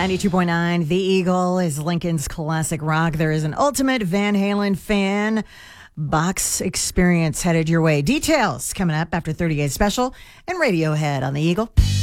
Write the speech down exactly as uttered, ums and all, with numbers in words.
ninety-two point nine The Eagle is Lincoln's classic rock. There is an ultimate Van Halen fan box experience headed your way. Details coming up after thirty-eight Special and Radiohead on The Eagle.